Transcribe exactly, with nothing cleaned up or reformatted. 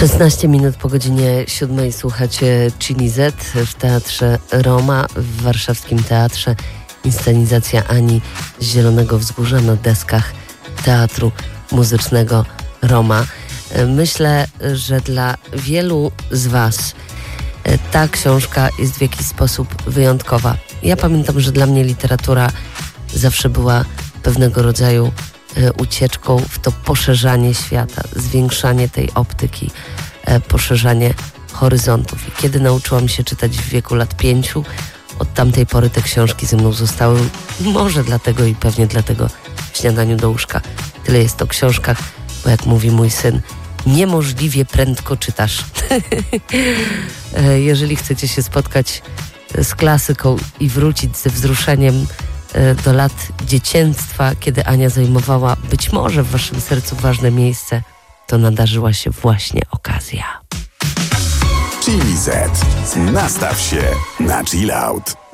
szesnaście minut po godzinie siódmej słuchacie Chili Z w Teatrze Roma, w warszawskim teatrze. Inscenizacja Ani z Zielonego Wzgórza na deskach Teatru Muzycznego Roma. Myślę, że dla wielu z Was ta książka jest w jakiś sposób wyjątkowa. Ja pamiętam, że dla mnie literatura zawsze była pewnego rodzaju ucieczką w to poszerzanie świata, zwiększanie tej optyki, poszerzanie horyzontów. I kiedy nauczyłam się czytać w wieku lat pięciu, od tamtej pory te książki ze mną zostały. Może dlatego i pewnie dlatego w Śniadaniu do łóżka tyle jest o książkach, bo jak mówi mój syn, niemożliwie prędko czytasz. Jeżeli chcecie się spotkać z klasyką i wrócić ze wzruszeniem do lat dzieciństwa, kiedy Ania zajmowała być może w waszym sercu ważne miejsce, to nadarzyła się właśnie okazja. Chili Z. Nastaw się na chill out.